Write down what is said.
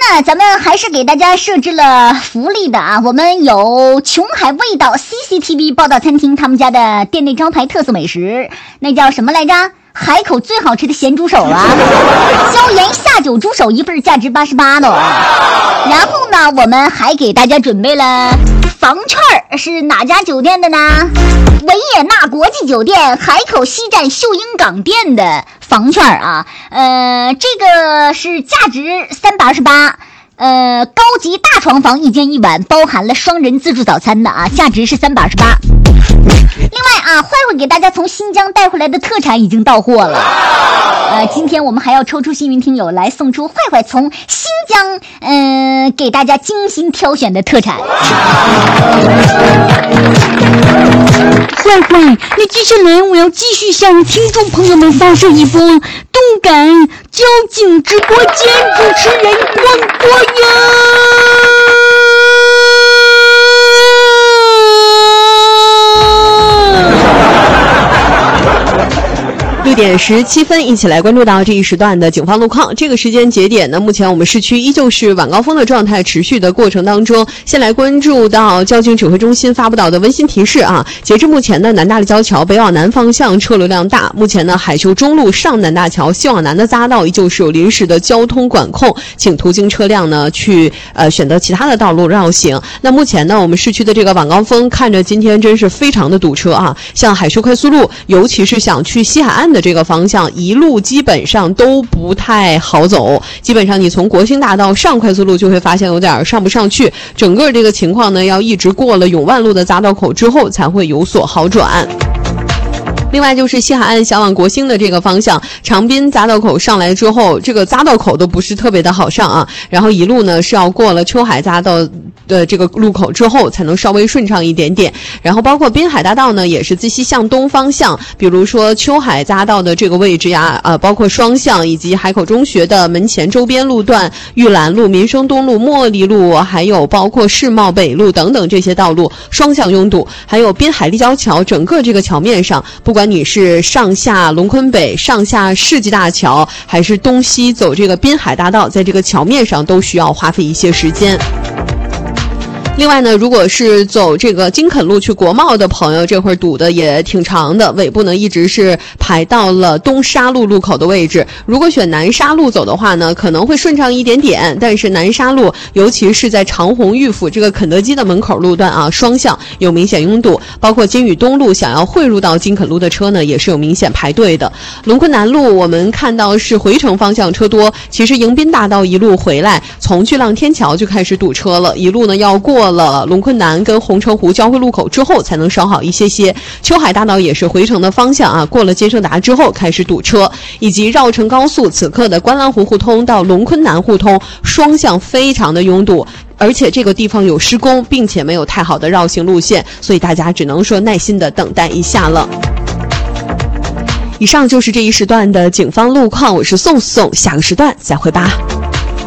呢，咱们还是给大家设置了福利的啊，我们有琼海味道 CCTV 报道餐厅他们家的店内招牌特色美食，那叫什么来着？海口最好吃的咸猪手啊，椒盐下酒猪手一份价值88呢。然后呢，我们还给大家准备了房券，是哪家酒店的呢？维也纳国际酒店海口西站秀英港店的房券啊，这个是价值328。高级大床房1间1晚，包含了双人自助早餐的啊，价值是328。另外啊，坏坏给大家从新疆带回来的特产已经到货了。今天我们还要抽出幸运听友来送出坏坏从新疆给大家精心挑选的特产。 坏坏，那接下来我要继续向听众朋友们发射一波动感交警直播间主持人广播哟。 6点17分，一起来关注到这一时段的警方路况。这个时间节点呢，目前我们市区依旧是晚高峰的状态持续的过程当中。先来关注到交警指挥中心发布到的温馨提示啊，截至目前呢，南大立交桥北往南方向车流量大，目前呢，海秀中路上南大桥西往南的匝道依旧是有临时的交通管控，请途经车辆呢去选择其他的道路绕行。那目前呢，我们市区的这个晚高峰看着今天真是非常的堵车啊，像海秀快速路，尤其是想去西海岸的这个方向，一路基本上都不太好走，基本上你从国兴大道上快速路就会发现有点上不上去，整个这个情况呢，要一直过了永万路的匝道口之后才会有所好转。另外就是西海岸想往国兴的这个方向，长滨匝道口上来之后，这个匝道口都不是特别的好上啊，然后一路呢是要过了秋海匝道的这个路口之后才能稍微顺畅一点点。然后包括滨海大道呢也是自西向东方向，比如说秋海匝道的这个位置呀，包括双向以及海口中学的门前周边路段、玉兰路、民生东路、茉莉路，还有包括世贸北路等等这些道路双向拥堵。还有滨海立交桥整个这个桥面上，不管你是上下龙昆北、上下世纪大桥，还是东西走这个滨海大道，在这个桥面上都需要花费一些时间。另外呢，如果是走这个金垦路去国贸的朋友，这会儿堵的也挺长的，尾部呢一直是排到了东沙路路口的位置。如果选南沙路走的话呢，可能会顺畅一点点，但是南沙路尤其是在长虹玉府这个肯德基的门口路段啊，双向有明显拥堵，包括金宇东路想要汇入到金垦路的车呢，也是有明显排队的。龙昆南路我们看到是回程方向车多，其实迎宾大道一路回来，从巨浪天桥就开始堵车了，一路呢要过了龙昆南跟红城湖交汇路口之后才能稍好一些些。秋海大道也是回程的方向啊，过了金盛达之后开始堵车，以及绕城高速此刻的观澜湖互通到龙昆南互通双向非常的拥堵，而且这个地方有施工，并且没有太好的绕行路线，所以大家只能说耐心的等待一下了。以上就是这一时段的警方路况，我是宋宋，下个时段再会吧。